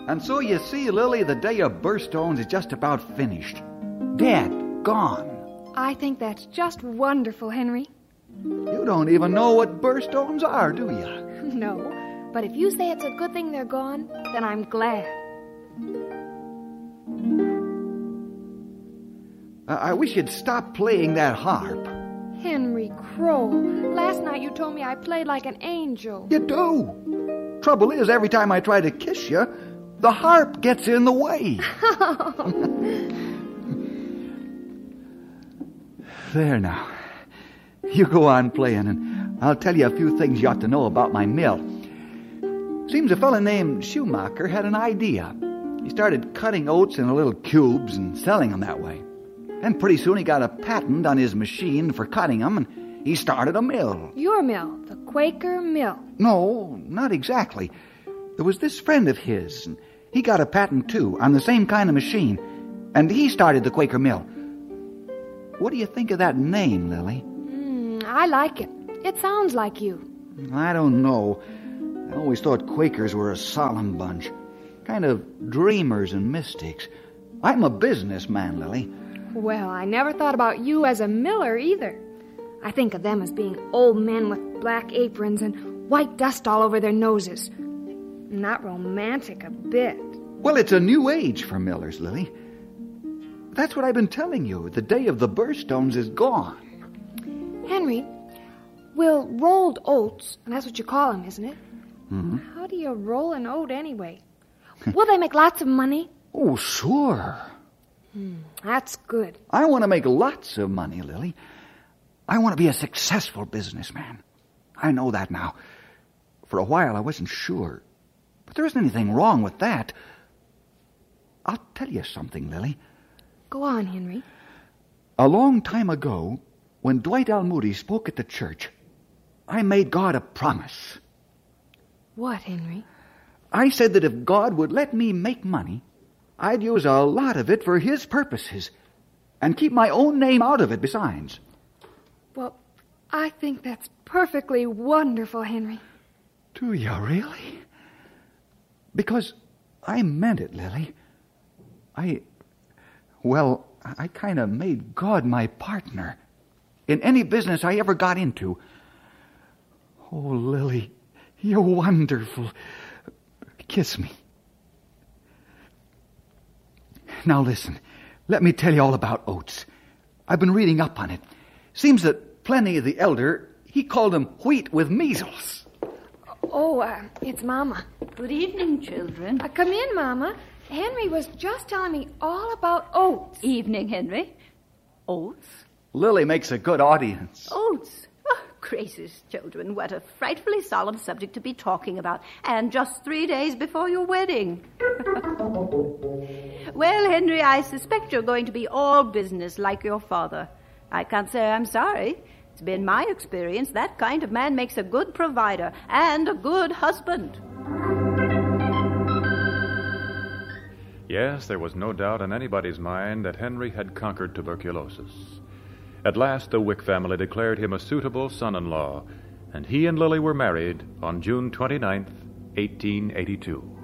And so you see, Lily, the day of birthstones is just about finished. Dead. Gone. I think that's just wonderful, Henry. You don't even know what birthstones are, do you? No, but if you say it's a good thing they're gone, then I'm glad. I wish you'd stop playing that harp. Henry Crow, last night you told me I played like an angel. You do. Trouble is, every time I try to kiss you, the harp gets in the way. There now. You go on playing, and I'll tell you a few things you ought to know about my mill. Seems a fella named Schumacher had an idea. He started cutting oats into little cubes and selling them that way. And pretty soon he got a patent on his machine for cutting them, and he started a mill. Your mill, the Quaker Mill. No, not exactly. There was this friend of his, and he got a patent too on the same kind of machine, and he started the Quaker Mill. What do you think of that name, Lily? I like it. It sounds like you. I don't know. I always thought Quakers were a solemn bunch. Kind of dreamers and mystics. I'm a businessman, Lily. Well, I never thought about you as a miller either. I think of them as being old men with black aprons and white dust all over their noses. Not romantic a bit. Well, it's a new age for millers, Lily. That's what I've been telling you. The day of the birthstones is gone. Henry, will rolled oats, and that's what you call them, isn't it? Mm-hmm. How do you roll an oat anyway? Will they make lots of money? Oh, sure. That's good. I want to make lots of money, Lily. I want to be a successful businessman. I know that now. For a while, I wasn't sure. But there isn't anything wrong with that. I'll tell you something, Lily. Go on, Henry. A long time ago, when Dwight L. Moody spoke at the church, I made God a promise. What, Henry? I said that if God would let me make money, I'd use a lot of it for His purposes and keep my own name out of it besides. Well, I think that's perfectly wonderful, Henry. Do you really? Because I meant it, Lily. I kind of made God my partner in any business I ever got into. Oh, Lily, you're wonderful. Kiss me. Now listen, let me tell you all about oats. I've been reading up on it. Seems that Pliny the Elder, he called them wheat with measles. Oh, it's Mama. Good evening, children. Come in, Mama. Henry was just telling me all about oats. Evening, Henry. Oats? Lily makes a good audience. Oats? Oh, gracious children, what a frightfully solemn subject to be talking about. And just 3 days before your wedding. Well, Henry, I suspect you're going to be all business like your father. I can't say I'm sorry. It's been my experience that kind of man makes a good provider and a good husband. Yes, there was no doubt in anybody's mind that Henry had conquered tuberculosis. At last, the Wick family declared him a suitable son-in-law, and he and Lily were married on June 29th, 1882.